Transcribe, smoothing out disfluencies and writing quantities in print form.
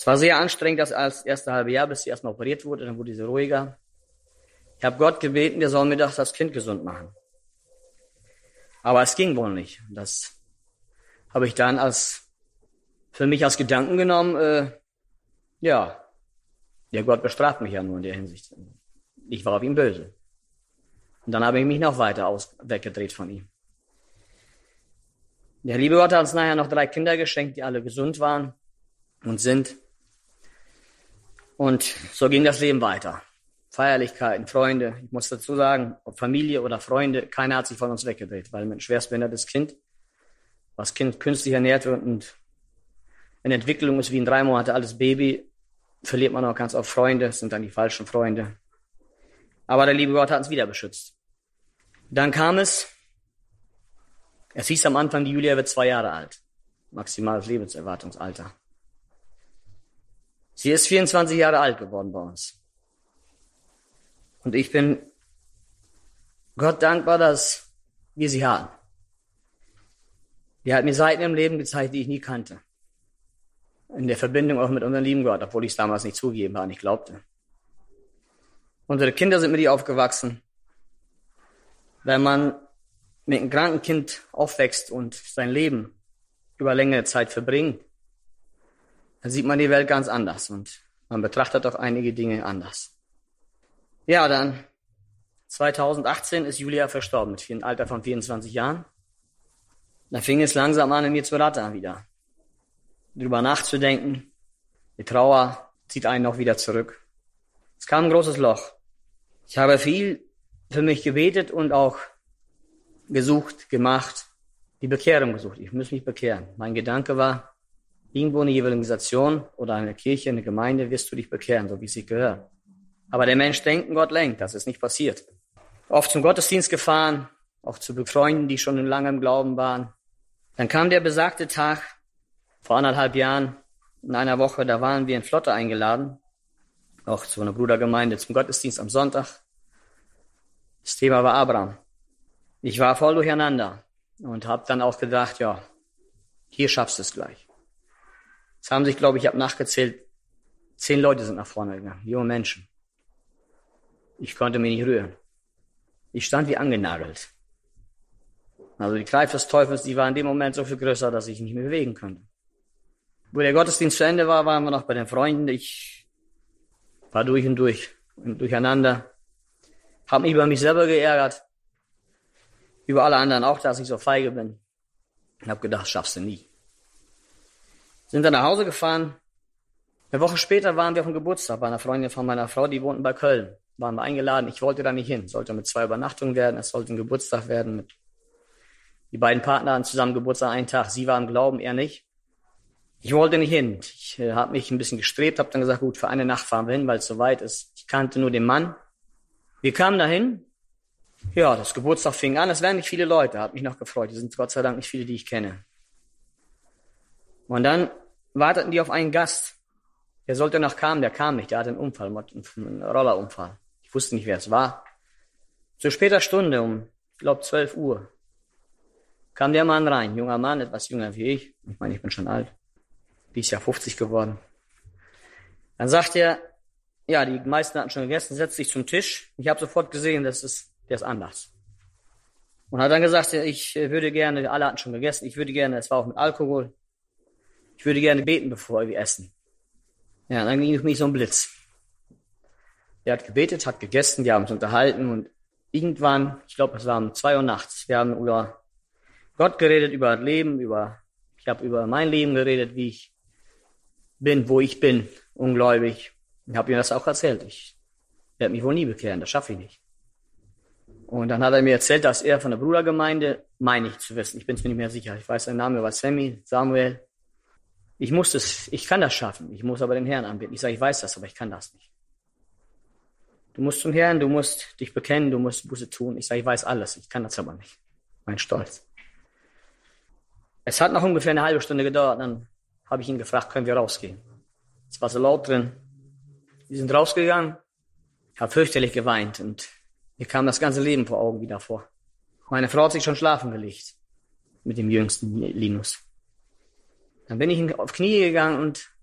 Es war sehr anstrengend, das erste halbe Jahr, bis sie erstmal operiert wurde, dann wurde sie ruhiger. Ich habe Gott gebeten, der soll mir doch das Kind gesund machen. Aber es ging wohl nicht. Das habe ich dann für mich als Gedanken genommen, der Gott bestraft mich ja nur in der Hinsicht. Ich war auf ihn böse. Und dann habe ich mich noch weiter weggedreht von ihm. Der liebe Gott hat uns nachher noch 3 Kinder geschenkt, die alle gesund waren und sind. Und so ging das Leben weiter. Feierlichkeiten, Freunde. Ich muss dazu sagen, ob Familie oder Freunde, keiner hat sich von uns weggedreht, weil ein schwerstbehindertes Kind, was Kind künstlich ernährt wird und in Entwicklung ist wie ein 3 Monate altes Baby, verliert man auch ganz oft Freunde, das sind dann die falschen Freunde. Aber der liebe Gott hat uns wieder beschützt. Dann kam es hieß am Anfang, die Julia wird 2 Jahre alt. Maximales Lebenserwartungsalter. Sie ist 24 Jahre alt geworden bei uns. Und ich bin Gott dankbar, dass wir sie hatten. Die hat mir Seiten im Leben gezeigt, die ich nie kannte. In der Verbindung auch mit unserem lieben Gott, obwohl ich es damals nicht zugegeben habe, nicht glaubte. Unsere Kinder sind mit ihr aufgewachsen. Wenn man mit einem kranken Kind aufwächst und sein Leben über längere Zeit verbringt, dann sieht man die Welt ganz anders und man betrachtet auch einige Dinge anders. Ja, dann 2018 ist Julia verstorben mit einem Alter von 24 Jahren. Da fing es langsam an, in mir zu rattern wieder. Drüber nachzudenken. Die Trauer zieht einen auch wieder zurück. Es kam ein großes Loch. Ich habe viel für mich gebetet und auch gesucht, gemacht, die Bekehrung gesucht. Ich muss mich bekehren. Mein Gedanke war, irgendwo eine Evangelisation oder eine Kirche, eine Gemeinde, wirst du dich bekehren, so wie es sich gehört. Aber der Mensch denkt und Gott lenkt. Das ist nicht passiert. Oft zum Gottesdienst gefahren, auch zu Freunden, die schon lange im Glauben waren. Dann kam der besagte Tag, vor 1,5 Jahren, in einer Woche, da waren wir in Flotte eingeladen, auch zu einer Brudergemeinde zum Gottesdienst am Sonntag. Das Thema war Abraham. Ich war voll durcheinander und habe dann auch gedacht, ja, hier schaffst du es gleich. Es haben sich, glaube ich, habe nachgezählt, 10 Leute sind nach vorne gegangen, junge Menschen. Ich konnte mich nicht rühren. Ich stand wie angenagelt. Also die Kraft des Teufels, die war in dem Moment so viel größer, dass ich nicht mehr bewegen konnte. Wo der Gottesdienst zu Ende war, waren wir noch bei den Freunden. Ich war durch und durcheinander. Habe mich über mich selber geärgert. Über alle anderen auch, dass ich so feige bin. Ich habe gedacht, schaffst du nie. Sind dann nach Hause gefahren. Eine Woche später waren wir auf dem Geburtstag bei einer Freundin von meiner Frau, die wohnten bei Köln. Waren wir eingeladen. Ich wollte da nicht hin. Sollte mit 2 Übernachtungen werden. Es sollte ein Geburtstag werden. Die beiden Partner hatten zusammen Geburtstag einen Tag. Sie war im Glauben, er nicht. Ich wollte nicht hin. Ich habe mich ein bisschen gestrebt, habe dann gesagt, gut, für eine Nacht fahren wir hin, weil es so weit ist. Ich kannte nur den Mann. Wir kamen dahin. Ja, das Geburtstag fing an. Es waren nicht viele Leute, hat mich noch gefreut. Es sind Gott sei Dank nicht viele, die ich kenne. Und dann warteten die auf einen Gast. Der sollte noch kommen, der kam nicht. Der hatte einen Unfall, einen Rollerunfall. Ich wusste nicht, wer es war. Zu später Stunde, ich glaube 12 Uhr, kam der Mann rein. Junger Mann, etwas jünger wie ich. Ich meine, ich bin schon alt. Dieses Jahr 50 geworden. Dann sagt er, ja, die meisten hatten schon gegessen, setzt sich zum Tisch. Ich habe sofort gesehen, der ist anders. Und hat dann gesagt, ich würde gerne, alle hatten schon gegessen, ich würde gerne, es war auch mit Alkohol, ich würde gerne beten, bevor wir essen. Ja, dann ging es mich so ein Blitz. Der hat gebetet, hat gegessen, wir haben uns unterhalten und irgendwann, ich glaube, es war um 2 Uhr nachts, wir haben über Gott geredet, über Leben, ich habe über mein Leben geredet, wie ich bin, wo ich bin, ungläubig. Ich habe ihm das auch erzählt. Ich werde mich wohl nie bekehren, das schaffe ich nicht. Und dann hat er mir erzählt, dass er von der Brudergemeinde, meine ich zu wissen, ich bin es mir nicht mehr sicher, ich weiß seinen Namen, war Samuel. Ich kann das schaffen, ich muss aber den Herrn anbeten. Ich sage, ich weiß das, aber ich kann das nicht. Du musst zum Herrn, du musst dich bekennen, du musst Buße tun. Ich sage, ich weiß alles, ich kann das aber nicht. Mein Stolz. Es hat noch ungefähr eine halbe Stunde gedauert, dann habe ich ihn gefragt, können wir rausgehen? Es war so laut drin. Wir sind rausgegangen, ich habe fürchterlich geweint und mir kam das ganze Leben vor Augen wieder vor. Meine Frau hat sich schon schlafen gelegt mit dem jüngsten Linus. Dann bin ich auf Knie gegangen und